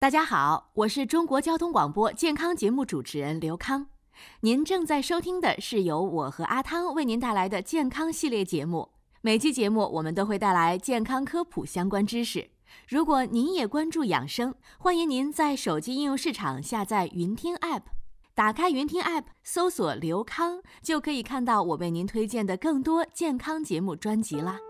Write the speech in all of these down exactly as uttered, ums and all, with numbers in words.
大家好，我是中国交通广播健康节目主持人刘康。您正在收听的是由我和阿汤为您带来的健康系列节目。每期节目我们都会带来健康科普相关知识。如果您也关注养生，欢迎您在手机应用市场下载云听 App， 打开云听 App， 搜索刘康，就可以看到我为您推荐的更多健康节目专辑啦。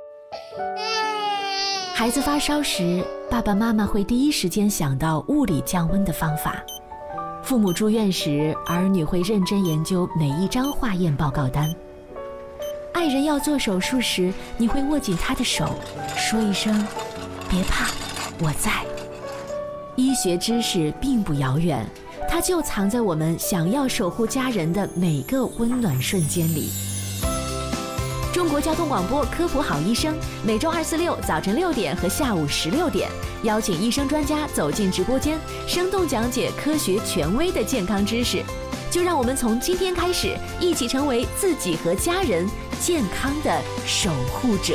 孩子发烧时，爸爸妈妈会第一时间想到物理降温的方法。父母住院时，儿女会认真研究每一张化验报告单。爱人要做手术时，你会握紧他的手，说一声别怕，我在。医学知识并不遥远，它就藏在我们想要守护家人的每个温暖瞬间里。中国交通广播科普好医生，每周二、四、六早晨六点和下午十六点，邀请医生专家走进直播间，生动讲解科学权威的健康知识。就让我们从今天开始，一起成为自己和家人健康的守护者。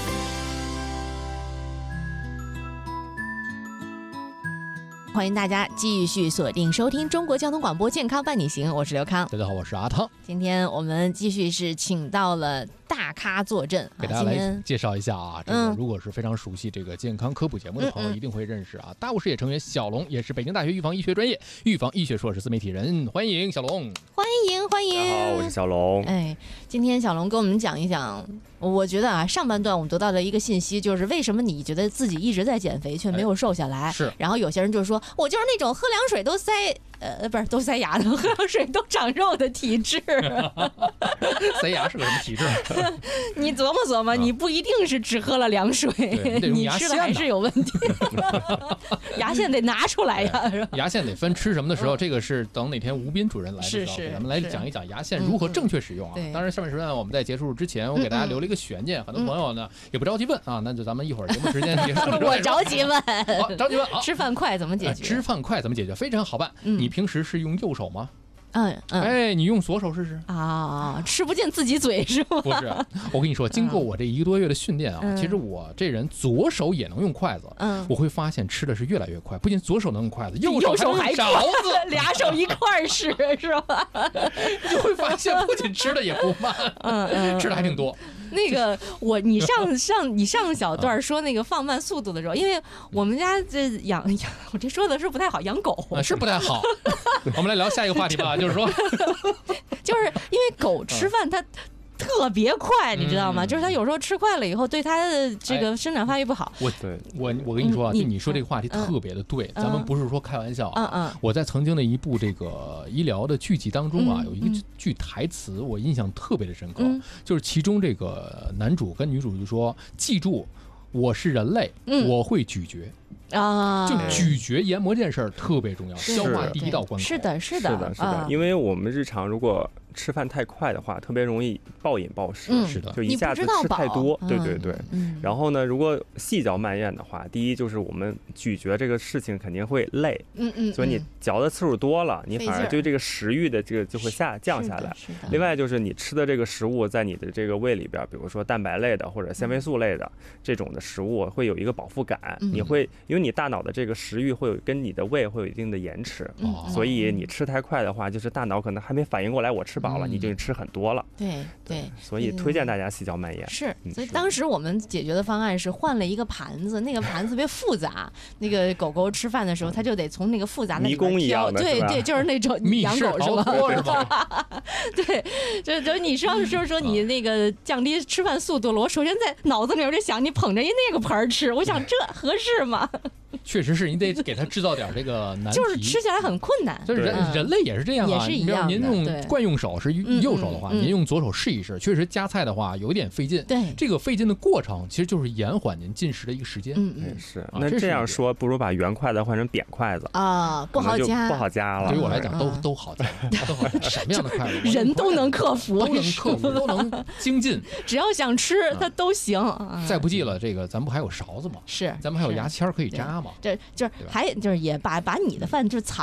欢迎大家继续锁定收听中国交通广播健康伴你行，我是刘康。 大家好，我是阿汤。 今天我们继续是请到了大咖坐镇， 给大家来介绍一下啊。这个嗯如果是非常熟悉这个健康科普节目的朋友， 嗯嗯一定会认识啊。大务事业成员小龙也是北京大学预防医学专业预防医学硕士自媒体人，欢迎小龙。 欢迎欢迎。 大家好，我是小龙。 哎，今天小龙跟我们讲一讲，我觉得啊，上半段我们得到的一个信息就是，为什么你觉得自己一直在减肥却没有瘦下来？ 哎、是。 然后有些人就说，我就是那种喝凉水都塞，呃，不是都塞牙的，喝凉水都长肉的体质。 塞牙是个什么体质？ 你琢磨琢磨，你不一定是只喝了凉水，你吃的还是有问题。牙线得拿出来呀。是吧？ 牙线得分吃什么的时候，嗯、这个是等哪天吴斌主任来的时候， 是是咱们来讲一讲牙线如何正确使用啊。 嗯、 当然，上面时段我们在结束之前，我给大家留了一个悬念，嗯、很多朋友呢也不着急问啊，那就咱们一会儿节目时间结束。 我着急问， 好，着急问。 吃饭快怎么解决？ 哎、吃饭快怎么解决？非常好办。嗯、你平时是用右手吗？ 嗯嗯， 哎，你用左手试试啊，吃不进自己嘴是吗？ 不是，我跟你说，经过我这一个多月的训练啊，嗯、其实我这人左手也能用筷子，嗯，我会发现吃的是越来越快，不仅左手能用筷子，右手手还勺子， 俩手一块使是吧？ 你会发现不仅吃的也不慢，嗯嗯，吃的还挺多。 那个我，你上上你上小段说那个放慢速度的时候，因为我们家这养养，我这说的是不太好，养狗、 啊、是不太好。我们来聊下一个话题吧，就是说， 就是因为狗吃饭它特别快，你知道吗？嗯、就是它有时候吃快了以后，对它的这个生长发育不好。 哎、我对我我跟你说啊，就你说这个话题特别的对，嗯、咱们不是说开玩笑啊。嗯嗯。我在曾经的一部这个医疗的剧集当中啊，嗯、有一个句台词我印象特别的深刻，嗯、就是其中这个男主跟女主就说：“记住，我是人类，嗯、我会咀嚼。”啊，就咀嚼研磨这件事儿特别重要，消化第一道关口。 是的，是的， 是的，是的，啊、因为我们日常如果吃饭太快的话，特别容易暴饮暴食。 嗯， 是的， 就一下子吃太多。对对对。 嗯。 然后呢，如果细嚼慢咽的话，第一就是我们咀嚼这个事情肯定会累。 嗯嗯。 所以你嚼的次数多了，你反而对这个食欲的这个就会下降下来。 是的。 另外就是你吃的这个食物在你的这个胃里边，比如说蛋白类的或者纤维素类的这种的食物，会有一个饱腹感。嗯。你会因为你大脑的这个食欲会有跟你的胃会有一定的延迟， 嗯、 所以你吃太快的话，就是大脑可能还没反应过来我吃饱了，嗯、你就吃很多了。 对 对, 对， 所以推荐大家细嚼慢咽。 是，所以当时我们解决的方案是换了一个盘子，那个盘子特别复杂，那个狗狗吃饭的时候，它就得从那个复杂的里面挑。对对，就是那种养狗是吧？对，就就你上次就是说你那个降低吃饭速度了，我首先在脑子里面就想，你捧着一那个盘吃，我想这合适吗？ 确实是，你得给他制造点这个难题， 就是吃起来很困难。 就是人、嗯、人类也是这样啊， 也是一样的。 您用惯用手是右手的话， 嗯、 您用左手试一试，确实夹菜的话有一点费劲。 对， 这个费劲的过程其实就是延缓您进食的一个时间。 嗯嗯， 是。 啊、 那这样说，不如把圆筷子换成扁筷子啊，不好夹， 不好夹了。 对于我来讲，都、嗯、都好夹，都好夹。什么样的筷子， 人都能克服， 都能克服，都能精进。 只要想吃，它都行。 嗯、再不济了，这个咱不还有勺子吗？ 是， 咱们还有牙签可以扎吗？ 这就是。还就是也把把你的饭就藏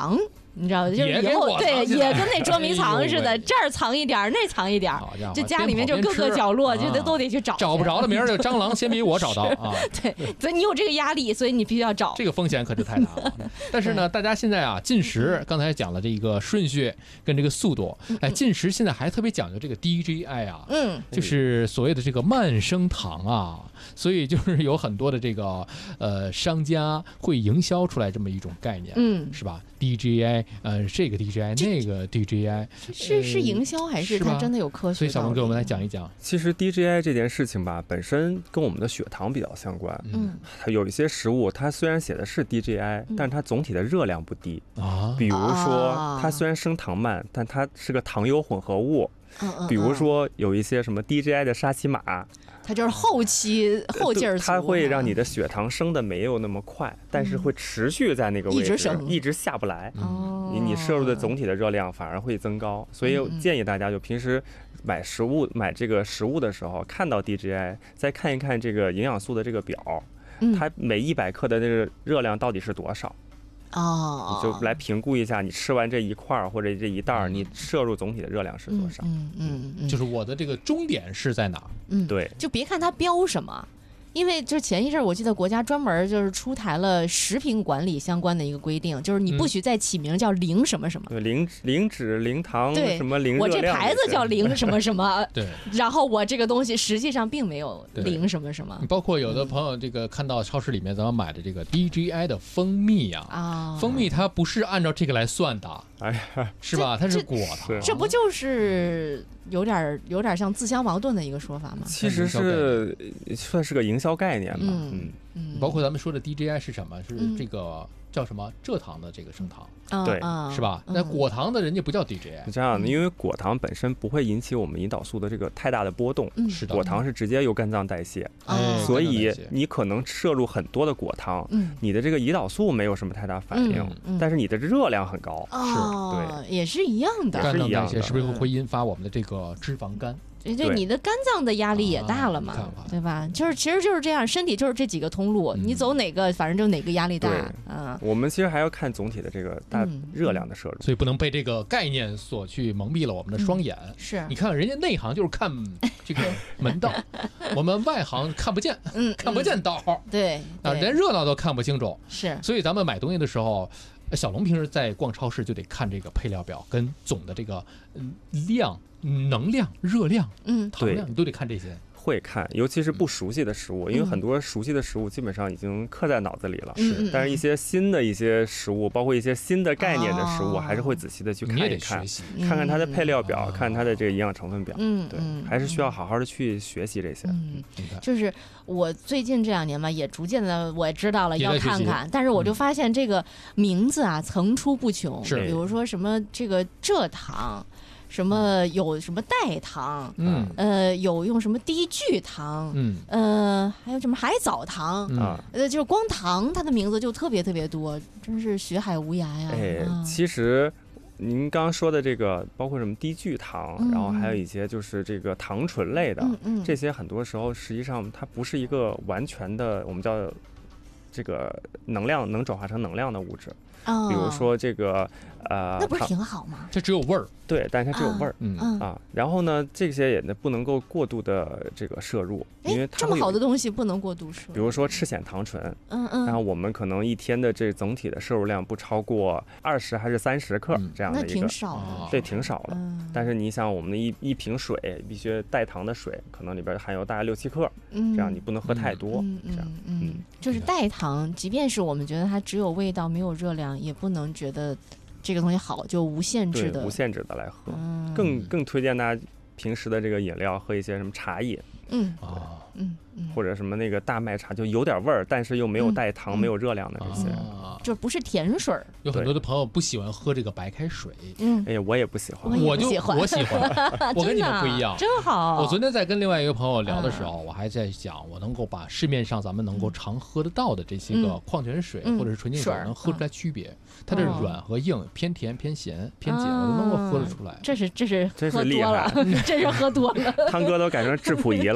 你知道，就是以后对也跟那捉迷藏似的，这儿藏一点，那藏一点，这家里面就各个角落就得都得去找， 找不着的明儿就蟑螂先比我找到啊。 对，所以你有这个压力，所以你必须要找。 这个风险可是太大了。但是呢，大家现在啊进食，刚才讲了这个顺序跟这个速度，哎，进食现在还特别讲究这个 D J I 啊，嗯，就是所谓的这个慢升糖啊，所以就是有很多的这个呃商家会营销出来这么一种概念，嗯，是吧 ？D J I， 呃，这个 D J I， 那个 D J I， 是是营销还是它真的有科学？ 所以小龙给我们来讲一讲。 其实 D J I 这件事情吧，本身跟我们的血糖比较相关。嗯，它有一些食物，它虽然写的是 D J I，嗯，但是它总体的热量不低啊。比如说，它虽然升糖慢，但它是个糖油混合物。嗯，比如说有一些什么 D J I 的沙琪玛。 它就是后期后劲儿， 它会让你的血糖升的没有那么快，但是会持续在那个位置，一直升，一直下不来。哦，你你摄入的总体的热量反而会增高，所以建议大家就平时买食物买这个食物的时候，看到 D J I， 再看一看这个营养素的这个表，它每一百克的这个热量到底是多少。哦，你就来评估一下，你吃完这一块儿或者这一袋儿，你摄入总体的热量是多少？ 嗯嗯嗯， 就是我的这个终点是在哪？ 嗯， 对， 就别看它标什么。因为就前一阵我记得国家专门就是出台了食品管理相关的一个规定，就是你不许再起名叫零什么什么， 对，零零脂零糖什么零热量， 我这牌子叫零什么什么， 对， 然后我这个东西实际上并没有零什么什么。 包括有的朋友这个看到超市里面咱们买的这个 D J I 的蜂蜜啊，啊，蜂蜜它不是按照这个来算的，哎呀，是吧？它是果糖， 这不就是有点有点像自相矛盾的一个说法吗？ 其实是算是个营销概念吧。嗯嗯，包括咱们说的 D J I 是什么？是这个叫什么蔗糖的这个升糖， 对， 是吧？那果糖的人家不叫 D J I， 是这样的，因为果糖本身不会引起我们胰岛素的这个太大的波动， 是的， 果糖是直接由肝脏代谢，所以你可能摄入很多的果糖，你的这个胰岛素没有什么太大反应，但是你的热量很高， 是，对，也是一样的， 是一样的， 是不是会引发我们的这个脂肪肝？ 对，你的肝脏的压力也大了嘛，啊、对吧？就是其实就是这样，身体就是这几个通路，嗯、你走哪个，反正就哪个压力大。啊， 我们其实还要看总体的这个大热量的摄入， 嗯、所以不能被这个概念所去蒙蔽了我们的双眼。 嗯、是， 你看人家内行就是看这个门道，我们外行看不见，嗯，看不见道。 对， 啊，连热闹都看不清楚。 是， 所以咱们买东西的时候。小龙平时在逛超市就得看这个配料表跟总的这个量、能量、热量、嗯、糖量，你都得看这些。 会看，尤其是不熟悉的食物，嗯、因为很多熟悉的食物基本上已经刻在脑子里了。是，但是一些新的一些食物，包括一些新的概念的食物，哦、还是会仔细的去看一看，看看它的配料表，嗯、看它的这个营养成分表。嗯，对，嗯、还是需要好好的去学习这些。 嗯，就是我最近这两年嘛，也逐渐的我也知道了要看看，但是我就发现这个名字啊层出不穷， 是， 比如说什么这个蔗糖。什么有什么代糖，嗯，呃，有用什么低聚糖，嗯，呃，还有什么海藻糖，啊、嗯，呃，就是光糖，它的名字就特别特别多，真是学海无涯呀。 哎，啊、其实您刚刚说的这个，包括什么低聚糖，嗯、然后还有一些就是这个糖醇类的，嗯嗯、这些很多时候实际上它不是一个完全的，我们叫这个能量能转化成能量的物质。比如说这个呃， 那不是挺好吗？ 这只有味儿， 对，但是它只有味儿，嗯啊。然后呢，这些也不能够过度的这个摄入，因为它这么好的东西不能过度摄入。 比如说赤藓糖醇，嗯嗯，然后我们可能一天的这总体的摄入量不超过二十还是三十克这样的一个， 那挺少的， 对，挺少的。但是你想，我们的一一瓶水，必须带糖的水，可能里边含有大概六七克，这样你不能喝太多，这样， 嗯，就是代糖，即便是我们觉得它只有味道没有热量，也不能觉得这个东西好就无限制的无限制的来喝，嗯、更更推荐大家平时的这个饮料喝一些什么茶饮，嗯啊嗯嗯，或者什么那个大麦茶，就有点味儿，但是又没有带糖、嗯、没有热量的这些， 啊、就不是甜水。 有很多的朋友不喜欢喝这个白开水， 嗯，哎呀，我也不喜欢， 我就我喜欢，我跟你们不一样， 真好。 我昨天在跟另外一个朋友聊的时候，嗯、我还在想，我能够把市面上咱们能够常喝得到的这些个矿泉水、嗯、或者是纯净水能喝出来区别。嗯它的软和硬，偏甜偏咸偏碱，我都能够喝得出来。 这是这是真是厉害， 这是喝多了。 汤哥都改成质谱仪了。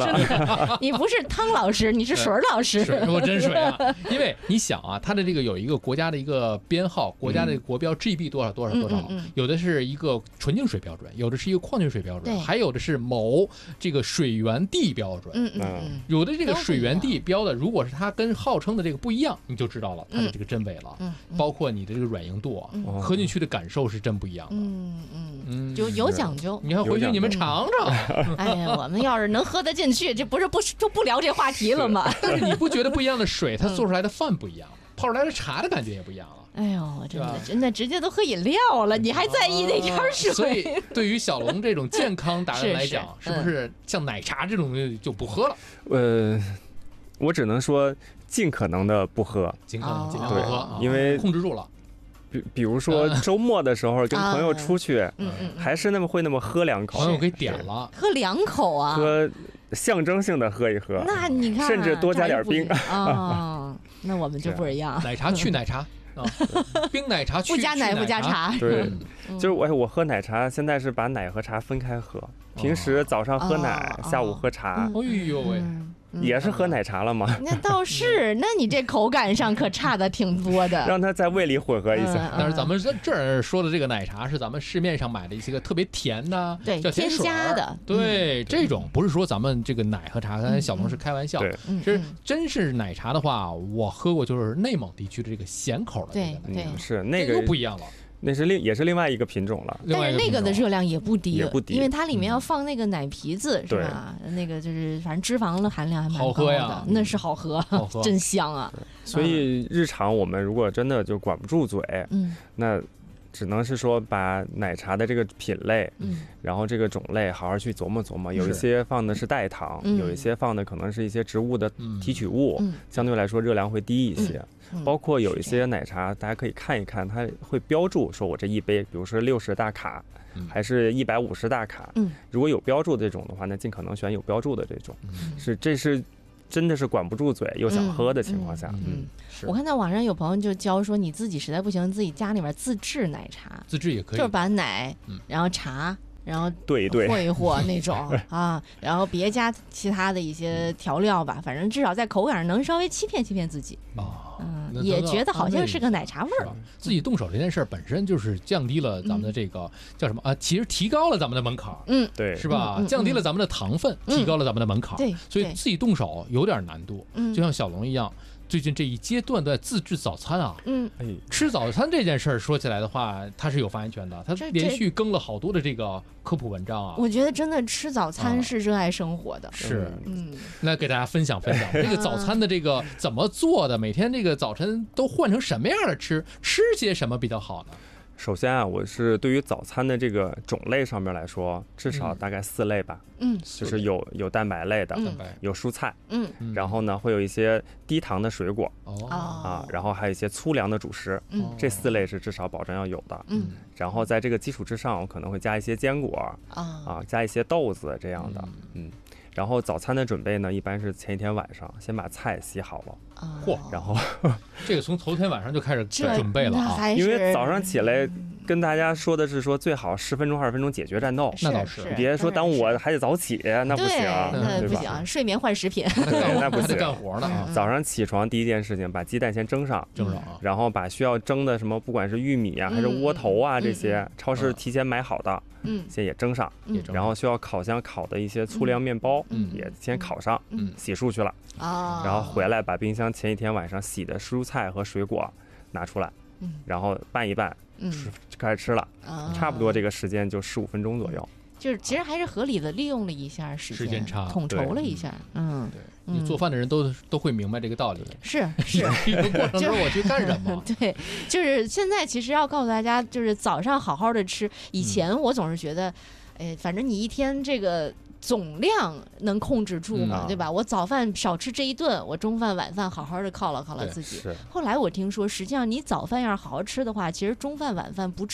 了。 你不是汤老师，你是水老师。 水，我真水啊！因为你想啊，它的这个有一个国家的一个编号，国家的国标 G B 多少多少多少， 嗯嗯嗯、 有的是一个纯净水标准，有的是一个矿泉水标准，还有的是某这个水源地标准。 嗯嗯嗯， 有的这个水源地标的，如果是它跟号称的这个不一样，你就知道了它的这个真伪了。 嗯， 包括你的这个软硬度啊，嗯、喝进去的感受是真不一样的。 嗯嗯嗯，就有讲究。 你看回去你们尝尝。 哎呀，我们要是能喝得进去，这不是不就不聊这话题了吗？ 但是你不觉得不一样的水，它做出来的饭不一样，泡出来的茶的感觉也不一样了。 哎呦，真的真的直接都喝饮料了，你还在意那点水？ 所以对于小龙这种健康达人来讲，是不是像奶茶这种东西就不喝了？ 呃，我只能说尽可能的不喝， 尽可能尽量不喝， 因为控制住了。 比比如说周末的时候跟朋友出去，还是那么会那么喝两口， 朋友给点了， 喝两口啊， 喝象征性的喝一喝， 那你看， 甚至多加点冰啊，那我们就不一样， 奶茶去奶茶。啊，冰奶茶去不加奶不加茶， 对，就是我我喝奶茶，现在是把奶和茶分开喝，平时早上喝奶，下午喝茶。 哎呦喂， 也是喝奶茶了吗？ 那倒是，那你这口感上可差的挺多的。 让它在胃里混合一下。 但是咱们这儿说的这个奶茶是咱们市面上买的一些个特别甜的， 对， 叫甜水添加的。 对，这种不是说咱们这个奶和茶，刚才小龙是开玩笑。 对， 其实真是奶茶的话，我喝过就是内蒙地区的这个咸口的。 对对， 是那个又不一样了。 那是另也是另外一个品种了， 但是那个的热量也不低， 也不低， 因为它里面要放那个奶皮子，是吧？那个就是反正脂肪的含量还蛮高的， 好喝呀， 那是好喝， 好喝， 真香啊！ 所以日常我们如果真的就管不住嘴，嗯，那只能是说把奶茶的这个品类，嗯，然后这个种类好好去琢磨琢磨，有一些放的是代糖，有一些放的可能是一些植物的提取物，相对来说热量会低一些。包括有一些奶茶，大家可以看一看，它会标注说我这一杯，比如说六十大卡，还是一百五十大卡。嗯，如果有标注这种的话，那尽可能选有标注的这种。嗯、是，这是真的是管不住嘴又想喝的情况下。嗯， 嗯嗯我看到网上有朋友就教说，你自己实在不行，自己家里面自制奶茶， 自制也可以， 就是把奶，然后茶。然后对对和一和那种啊，然后别加其他的一些调料吧，反正至少在口感上能稍微欺骗欺骗自己啊，嗯，也觉得好像是个奶茶味儿。 自己动手这件事儿本身就是降低了咱们的这个叫什么啊？其实提高了咱们的门槛， 嗯， 对， 是吧？降低了咱们的糖分，提高了咱们的门槛， 对， 所以自己动手有点难度，就像小龙一样。最近这一阶段的自制早餐啊，嗯，吃早餐这件事儿说起来的话，他是有发言权的，他连续更了好多的这个科普文章啊。 我觉得真的吃早餐是热爱生活的， 是，嗯，那给大家分享分享这个早餐的这个怎么做的，每天这个早晨都换成什么样的吃，吃些什么比较好呢？ 首先啊，我是对于早餐的这个种类上面来说，至少大概四类吧。嗯，就是有有蛋白类的， 嗯、 有蔬菜，嗯，然后呢会有一些低糖的水果，哦啊，然后还有一些粗粮的主食，嗯，这四类是至少保证要有的。嗯，然后在这个基础之上，我可能会加一些坚果，啊，啊加一些豆子这样的，嗯。嗯然后早餐的准备呢，一般是前一天晚上先把菜洗好了， 嚯， 然后这个从头天晚上就开始准备了啊， 因为早上起来跟大家说的是说最好十分钟二十分钟解决战斗， 那倒是， 别说耽误我还得早起，那不行， 那不行，睡眠换食品， 对，那不行， 干活呢。 早上起床第一件事情，把鸡蛋先蒸上， 蒸上， 然后把需要蒸的什么，不管是玉米啊还是窝头啊这些，超市提前买好的。嗯，先也蒸上，嗯，然后需要烤箱烤的一些粗粮面包，嗯，也先烤上，嗯，洗漱去了，啊，然后回来把冰箱前一天晚上洗的蔬菜和水果拿出来，嗯，然后拌一拌，嗯，就开始吃了，啊，差不多这个时间就十五分钟左右， 就是其实还是合理的利用了一下时间， 时间差， 统筹了一下，嗯， 对。你做饭的人都都会明白这个道理， 是是， 这个过程中我去干什么？ 对，就是现在其实要告诉大家，就是早上好好的吃。以前我总是觉得，哎，反正你一天这个总量能控制住嘛，对吧？我早饭少吃这一顿，我中饭晚饭好好的犒劳犒劳自己。后来我听说，实际上你早饭要是好好吃的话，其实中饭晚饭不至于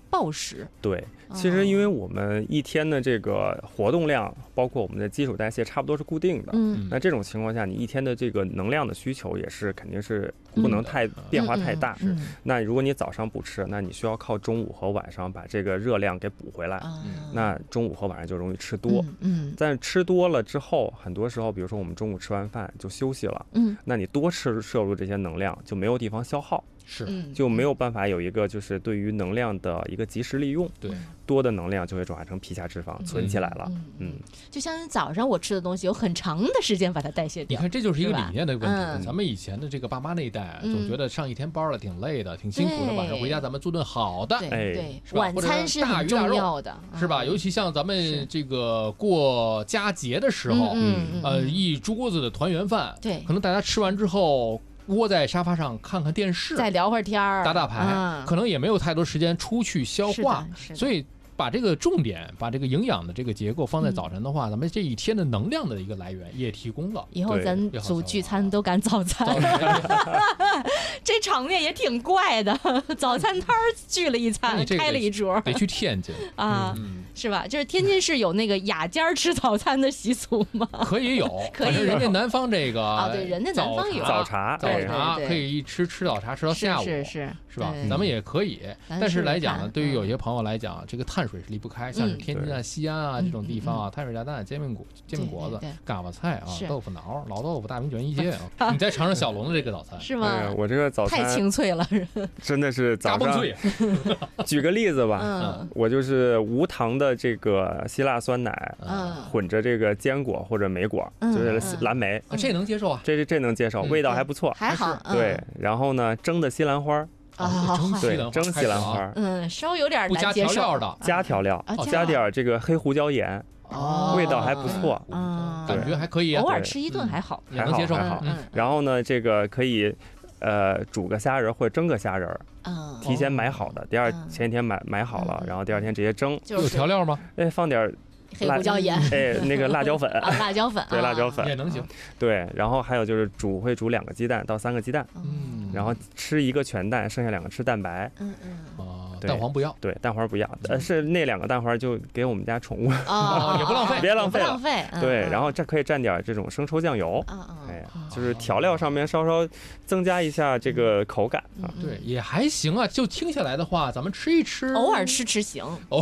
暴食。 对，其实因为我们一天的这个活动量，包括我们的基础代谢，差不多是固定的。 嗯， 那这种情况下，你一天的这个能量的需求也是肯定是不能太、嗯、变化太大。 嗯嗯嗯、 那如果你早上不吃，那你需要靠中午和晚上把这个热量给补回来。嗯、那中午和晚上就容易吃多。 嗯， 但是吃多了之后，很多时候，比如说我们中午吃完饭就休息了。 嗯， 那你多吃摄入这些能量，就没有地方消耗。 是， 就没有办法有一个就是对于能量的一个及时利用。 对， 多的能量就会转化成皮下脂肪，嗯、存起来了。嗯， 嗯就相当于早上我吃的东西有很长的时间把它代谢掉。 你看，这就是一个理念的问题。 嗯、 咱们以前的这个爸妈那一代，嗯、总觉得上一天班了挺累的，挺辛苦的，晚上回家咱们做顿好的。 对， 哎， 对，晚餐是很重要的， 是吧？ 嗯、 尤其像咱们这个过佳节的时候， 嗯嗯、 呃，一桌子的团圆饭， 对， 可能大家吃完之后。窝在沙发上看看电视， 再聊会儿天儿， 打打牌， 嗯、 可能也没有太多时间出去消化，所以把这个重点，把这个营养的这个结构放在早晨的话，嗯、咱们这一天的能量的一个来源也提供了。 以后咱组聚餐都赶早餐，这场面也挺怪的。早餐摊聚了一餐，开了一桌， 得去天津啊，嗯、是吧？就是天津市有那个雅间吃早餐的习俗吗？ 可以有， 可以有。 人家南方这个啊，对，人家南方有早茶， 早茶可以一吃吃早茶吃到下午， 是是是吧？咱们也可以，但是来讲呢，对于有些朋友来讲，这个碳水是离不开，像是天津啊、西安啊这种地方啊，碳水加蛋、煎饼果、煎饼果子、嘎巴菜啊、豆腐脑、老豆腐、大饼卷一切啊。你再尝尝小龙的这个早餐， 是吗？ 我这个早餐太清脆了， 真的是早上。举个例子吧，我就是无糖的这个希腊酸奶，混着这个坚果或者莓果，就是蓝莓， 这能接受啊？ 这这能接受，味道还不错， 还好。 对，然后呢，蒸的西兰花。 啊， 对，蒸西兰花， 嗯，稍微有点不加调料的， 加调料，加点这个黑胡椒盐，味道还不错， 感觉还可以， 偶尔吃一顿还好， 还好还好。然后呢，这个可以呃煮个虾仁或者蒸个虾仁，提前买好的，第二前一天买买好了，然后第二天直接蒸。 有调料吗？ 哎，放点黑胡椒盐， 哎，那个辣椒粉， 辣椒粉， 对，辣椒粉也能行。 对，然后还有就是煮会煮两个鸡蛋到三个鸡蛋， 嗯， 然后吃一个全蛋，剩下两个吃蛋白， 嗯嗯， 哦，蛋黄不要， 对，蛋黄不要，呃，是那两个蛋黄就给我们家宠物， 哦，也不浪费， 别浪费， 浪费， 对，然后这可以蘸点这种生抽酱油，哎，就是调料上面稍稍增加一下这个口感啊， 对，也还行啊，就听下来的话，咱们吃一吃， 偶尔吃吃行， 哦。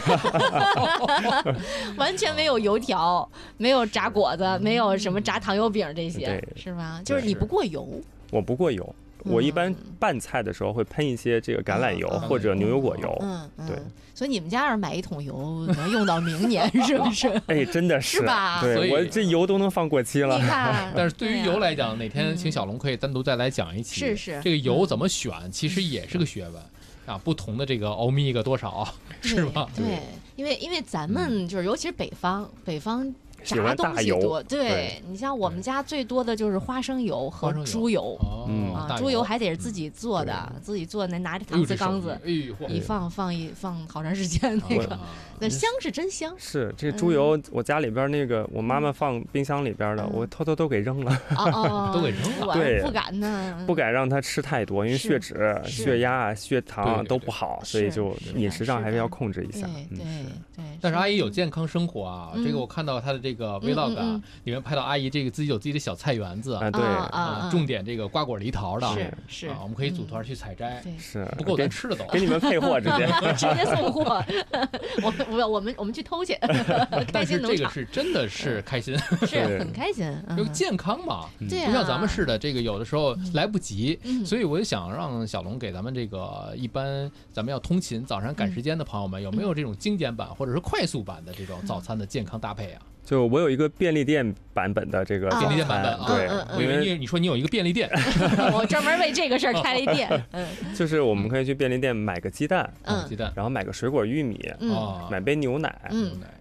完全没有油条，没有炸果子，没有什么炸糖油饼这些，是吧？就是你不过油， 我不过油，我一般拌菜的时候会喷一些这个橄榄油或者牛油果油， 嗯， 对。 所以你们家要是买一桶油，能用到明年，是不是？ 哎，真的是， 是吧？ 对，我这油都能放过期了。 你看， 但是对于油来讲，哪天请小龙可以单独再来讲一期， 是是， 这个油怎么选，其实也是个学问。啊，不同的这个欧米伽多少是吧？ 对，因为因为咱们就是，尤其是北方，北方炸东西多。对，你像我们家最多的就是花生油和猪油，啊，猪油还得是自己做的，自己做那拿着搪瓷缸子，一放放一放好长时间，那个那香是真香。 是这猪油，我家里边那个我妈妈放冰箱里边的，我偷偷都给扔了， 都给扔了， 对， 不敢呢， 不敢让它吃太多，因为血脂、血压、血糖都不好，所以就饮食上还是要控制一下。 对对对。 但是阿姨有健康生活啊，这个我看到她的这个 vlog 啊，里面拍到阿姨这个自己有自己的小菜园子啊，对， 种点这个瓜果梨桃的， 是是， 我们可以组团去采摘， 是不够咱吃的都， 给你们配货直接直接送货，我我我们我们去偷去，开心农场。 这个是真的是开心， 是很开心， 就健康嘛， 对， 不像咱们似的，这个有的时候来不及，所以我就想让小龙给咱们这个一般咱们要通勤早上赶时间的朋友们，有没有这种精简版或者是快速版的这种早餐的健康搭配啊？ 就我有一个便利店版本的这个便利店版本啊， 对， 我以为你你说你有一个便利店， 我专门为这个事儿开了一店。嗯， 就是我们可以去便利店买个鸡蛋， 嗯，鸡蛋， 然后买个水果玉米， 嗯， 买杯牛奶， 嗯，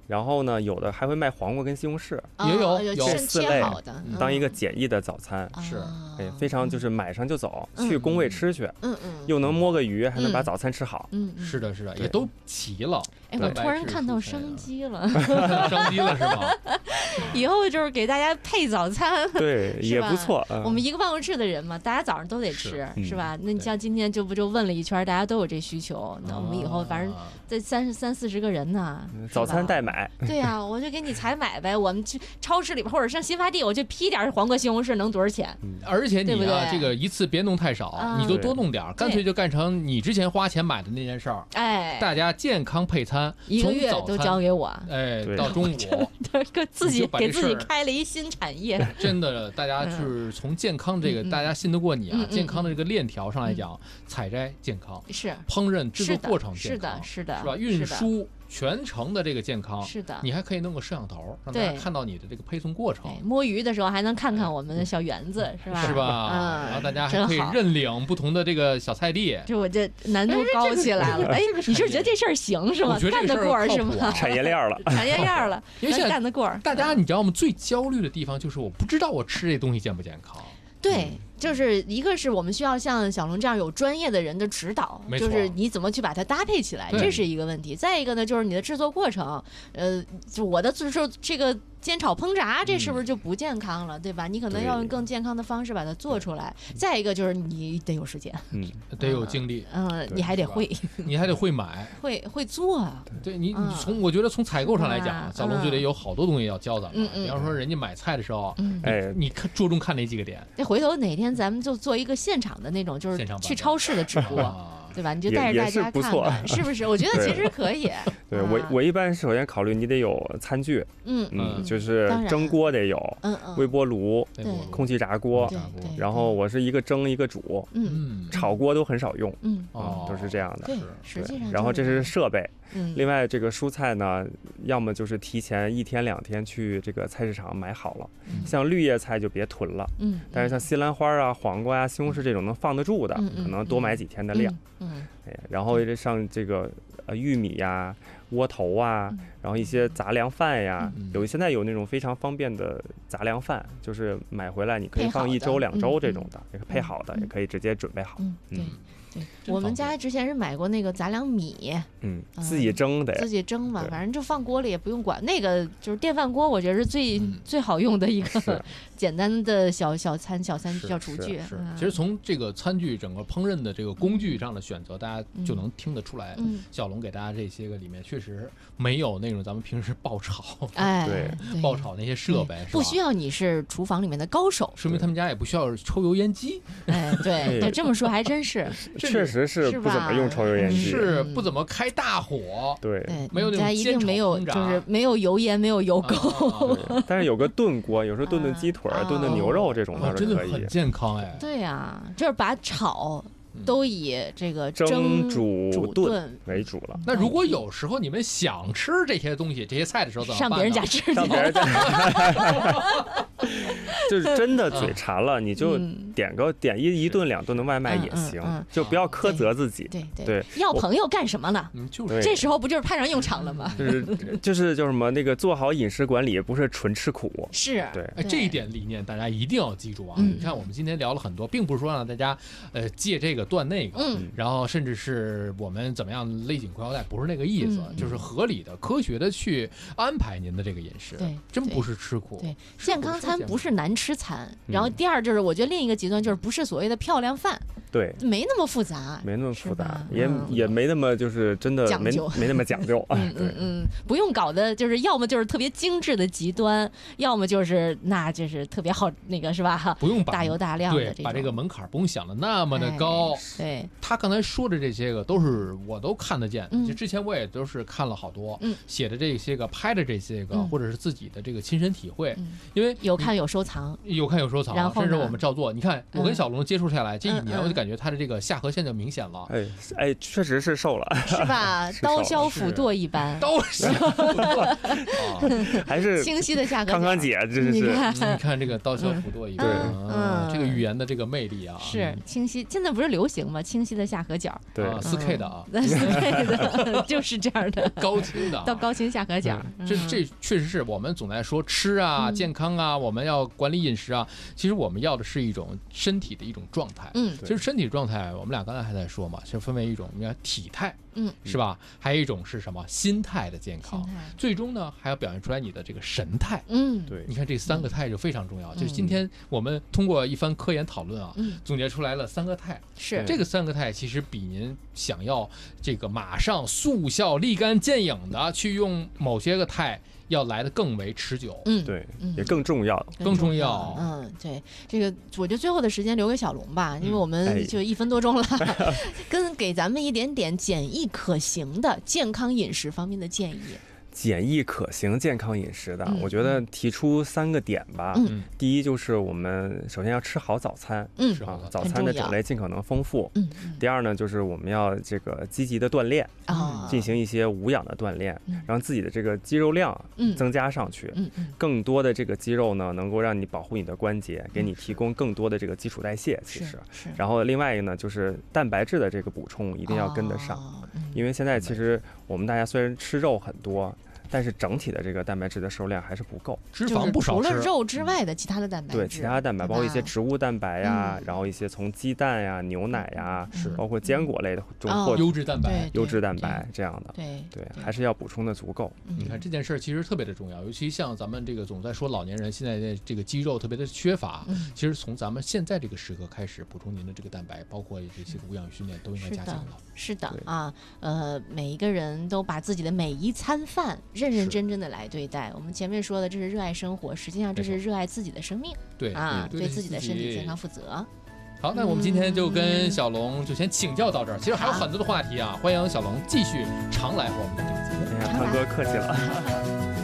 然后呢，有的还会卖黄瓜跟西红柿， 也有有这四类当一个简易的早餐， 是， 哎，非常就是买上就走，去工位吃去， 嗯嗯， 又能摸个鱼，还能把早餐吃好， 嗯， 是的，是的，也都齐了。 哎，我突然看到商机了， 商机了是吗？ 以后就是给大家配早餐， 对，也不错。 我们一个办公室的人嘛，大家早上都得吃，是吧？那你像今天就不就问了一圈，大家都有这需求，那我们以后反正这三十三四十个人呢， 早餐代买。 对呀，我就给你采买呗，我们去超市里边或者上新发地，我就批点黄瓜西红柿，能多少钱？ 而且你啊，这个一次别弄太少，你就多弄点，干脆就干成你之前花钱买的那件事儿。 哎， 大家健康配餐， 一个月都交给我。 哎，到中午自己给自己开了一新产业。 真的，大家就是从健康这个大家信得过你啊，健康的这个链条上来讲，采摘健康， 是烹饪制作过程健康， 是的，是的， 是吧？运输全程的这个健康， 是的， 你还可以弄个摄像头，让大家看到你的这个配送过程。 摸鱼的时候还能看看我们的小园子，是吧？ 是吧？然后大家还可以认领不同的这个小菜地。 就我这难度高起来了。哎，你是觉得这事儿行是吗？干得过是吗？ 产业链了， 产业链了， 因为现在干得过。 大家你知道吗？最焦虑的地方就是我不知道我吃这东西健不健康。 对。就是一个是我们需要像小龙这样有专业的人的指导，就是你怎么去把它搭配起来，这是一个问题。再一个呢，就是你的制作过程，呃，就我的就是这个煎炒烹炸，这是不是就不健康了，对吧？你可能要用更健康的方式把它做出来。再一个就是你得有时间， 嗯，得有精力， 嗯，你还得会， 你还得会买， 会会做啊。 对你，你从我觉得从采购上来讲，小龙就得有好多东西要教咱们。比方说人家买菜的时候，哎，你看着重看哪几个点？ 那回头哪天咱们就做一个现场的那种，就是去超市的直播，对吧？你就带着大家看看，是不是？我觉得其实可以。 对我，我一般首先考虑你得有餐具，嗯嗯，就是蒸锅得有，嗯嗯，微波炉，空气炸锅，然后我是一个蒸一个煮，嗯，炒锅都很少用，嗯，都是这样的。 对，实际上， 然后这是设备。另外，这个蔬菜呢，要么就是提前一天两天去这个菜市场买好了，像绿叶菜就别囤了，嗯，但是像西兰花啊、黄瓜啊、西红柿这种能放得住的，可能多买几天的量，嗯，哎，然后像这个呃玉米呀、窝头啊，然后一些杂粮饭呀，有现在有那种非常方便的杂粮饭，就是买回来你可以放一周两周这种的，也配好的，也可以直接准备好， 嗯。对，我们家之前是买过那个杂粮米， 嗯，自己蒸的， 自己蒸吧，反正就放锅里也不用管。那个就是电饭锅，我觉得是最、嗯、最好用的一个简单的小小餐小餐小厨具。 是，其实从这个餐具整个烹饪的这个工具上的选择，大家就能听得出来，嗯、小龙给大家这些个里面确实没有那种咱们平时爆炒， 哎， 对， 爆炒那些设备， 不需要你是厨房里面的高手， 说明他们家也不需要抽油烟机。 哎，对，对，这么说还真是。 确实是不怎么用抽油烟机， 是不怎么开大火， 对， 没有那种一定没有，就是没有油烟，没有油垢。 但是有个炖锅，有时候炖炖鸡腿、炖炖牛肉这种倒是可以， 真的很健康哎。 对呀，就是把炒都以这个蒸、煮、 炖为主了。 那如果有时候你们想吃这些东西、这些菜的时候，怎么办？ 上别人家吃， 上别人家。就是真的嘴馋了，你就点个点一一顿两顿的外卖也行，就不要苛责自己。 对对， 要朋友干什么呢？ 就是这时候不就是派上用场了吗？ 就是就是叫什么那个做好饮食管理，不是纯吃苦。 是， 对， 哎，这一点理念大家一定要记住啊！你看我们今天聊了很多，并不是说让大家呃借这个断那个，然后甚至是我们怎么样勒紧裤腰带，不是那个意思，就是合理的、科学的去安排您的这个饮食。 对， 真不是吃苦。 对，健康餐不是难吃餐。然后第二就是，我觉得另一个极端就是不是所谓的漂亮饭。 对， 没那么复杂， 没那么复杂，也也没那么就是真的没没那么讲究。 嗯嗯嗯，不用搞的就是要么就是特别精致的极端，要么就是那就是特别好那个是吧？ 不用把大油大量的， 对，把这个门槛不用想的那么的高。 对， 他刚才说的这些个都是我都看得见，就之前我也都是看了好多写的这些个、拍的这些个，或者是自己的这个亲身体会。因为有看有收藏， 有看有收藏，甚至我们照做。你看我跟小龙接触下来，这一年我就感觉他的这个下颌线就明显了。 哎哎，确实是瘦了， 是吧？刀削斧剁一般， 刀削斧剁， 还是清晰的下颌角。 康康姐，真是你看这个刀削斧剁一般，嗯，这个语言的这个魅力啊， 是清晰。现在不是流行吗？清晰的下颌角， 对， 四 K 的啊， 四 K 的，就是这样的， 高清的， 到高清下颌角。 这这确实是我们总在说吃啊、健康啊，我们要管理饮食啊。其实我们要的是一种身体的一种状态。 嗯， 其实身体状态，我们俩刚才还在说嘛，其实分为一种你看体态， 嗯， 是吧？还有一种是什么心态的健康，最终呢还要表现出来你的这个神态。 嗯， 对， 你看这三个态就非常重要。就是今天我们通过一番科研讨论啊，总结出来了三个态。 是这个三个态，其实比您想要这个马上速效、立竿见影的去用某些个态要来的更为持久。 嗯， 对，也更重要， 更重要。 嗯，对，这个我觉得最后的时间留给小龙吧，因为我们就一分多钟了，跟给咱们一点点简易可行的健康饮食方面的建议。 简易可行健康饮食的，我觉得提出三个点吧。 嗯， 第一就是我们首先要吃好早餐， 嗯啊，早餐的种类尽可能丰富。 嗯， 第二呢，就是我们要这个积极的锻炼啊， 进行一些无氧的锻炼，让自己的这个肌肉量增加上去。 嗯嗯， 更多的这个肌肉呢，能够让你保护你的关节，给你提供更多的这个基础代谢。其实，然后另外一个呢，就是蛋白质的这个补充一定要跟得上，因为现在其实我们大家虽然吃肉很多，但是整体的这个蛋白质的摄入量还是不够， 脂肪不少吃。 除了肉之外的其他的蛋白质， 对其他的蛋白，包括一些植物蛋白呀，然后一些从鸡蛋呀、牛奶呀，是包括坚果类的中获优质蛋白、 优质蛋白这样的。 对对，还是要补充的足够。 你看这件事儿其实特别的重要，尤其像咱们这个总在说老年人现在的这个肌肉特别的缺乏，其实从咱们现在这个时刻开始补充您的这个蛋白，包括这些无氧训练都应该加强了。 是的啊，呃，每一个人都把自己的每一餐饭认认真真的来对待。我们前面说的，这是热爱生活，实际上这是热爱自己的生命。 对啊，对自己的身体健康负责。 好，那我们今天就跟小龙就先请教到这儿。其实还有很多的话题啊，欢迎小龙继续常来和我们的这个节目。 哎呀，汤哥客气了。